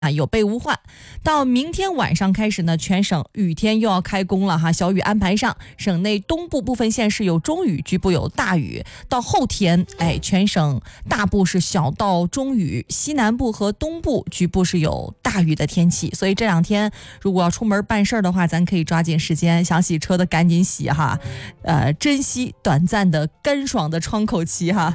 有备无患。到明天晚上开始呢，全省雨天又要开工了哈，小雨安排上，省内东部部分县市有中雨，局部有大雨。到后天，全省大部是小到中雨，西南部和东部局部是有大雨的天气。所以这两天如果要出门办事的话，咱可以抓紧时间，想洗车的赶紧洗哈，珍惜短暂的干爽的窗口期哈。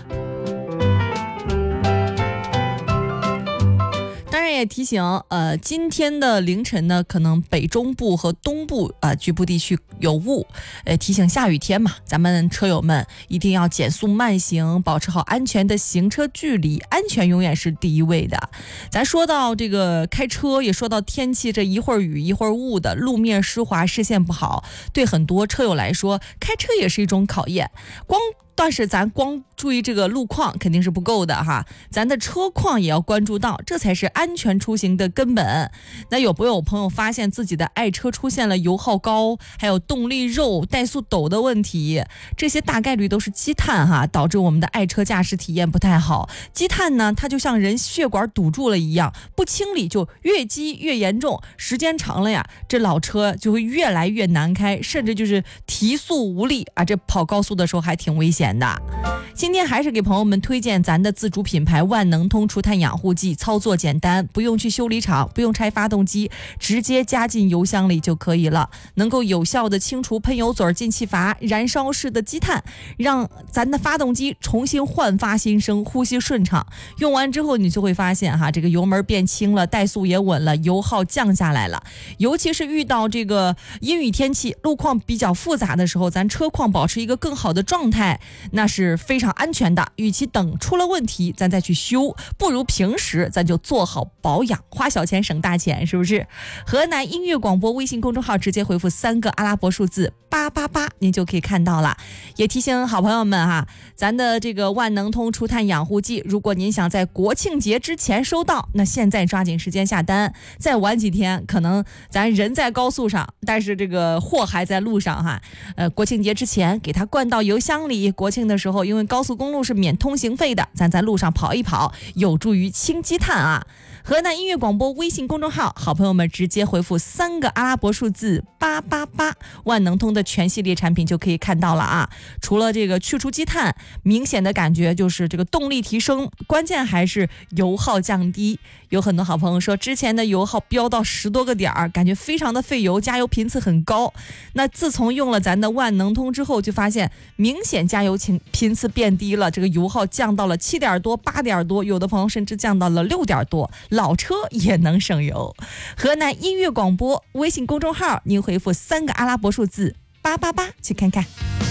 当然也提醒，今天的凌晨呢，可能北中部和东部局部地区有雾，提醒下雨天嘛，咱们车友们一定要减速慢行，保持好安全的行车距离，安全永远是第一位的。咱说到这个开车，也说到天气，这一会儿雨一会儿雾的，路面湿滑，视线不好，对很多车友来说，开车也是一种考验。但是咱光注意这个路况肯定是不够的哈，咱的车况也要关注到，这才是安全出行的根本。那有没有朋友发现自己的爱车出现了油耗高，还有动力肉、怠速抖的问题？这些大概率都是积碳哈，导致我们的爱车驾驶体验不太好。积碳呢，它就像人血管堵住了一样，不清理就越积越严重，时间长了呀，这老车就会越来越难开，甚至就是提速无力啊，这跑高速的时候还挺危险的。今天还是给朋友们推荐咱的自主品牌万能通除碳养护剂，操作简单，不用去修理厂，不用拆发动机，直接加进油箱里就可以了，能够有效的清除喷油嘴、进气阀、燃烧式的积碳，让咱的发动机重新焕发新生，呼吸顺畅。用完之后你就会发现哈，这个油门变轻了，怠速也稳了，油耗降下来了。尤其是遇到这个阴雨天气，路况比较复杂的时候，咱车况保持一个更好的状态，那是非常安全的。与其等出了问题咱再去修，不如平时咱就做好保养，花小钱省大钱，是不是？河南音乐广播微信公众号直接回复3个阿拉伯数字888，您就可以看到了。也提醒好朋友们哈，咱的这个万能通除碳养护剂，如果您想在国庆节之前收到，那现在抓紧时间下单，再晚几天可能咱人在高速上，但是这个货还在路上哈。国庆节之前给它灌到油箱里，国庆的时候因为高速公路是免通行费的，咱在路上跑一跑，有助于清积碳啊。河南音乐广播微信公众号，好朋友们直接回复3个阿拉伯数字888，万能通的全系列产品就可以看到了啊。除了这个去除积碳，明显的感觉就是这个动力提升，关键还是油耗降低。有很多好朋友说，之前的油耗飙到10多个点，感觉非常的费油，加油频次很高。那自从用了咱的万能通之后，就发现明显加油频次变低了，这个油耗降到了7点多、8点多，有的朋友甚至降到了6点多，老车也能省油。河南音乐广播微信公众号，您回复3个阿拉伯数字888去看看。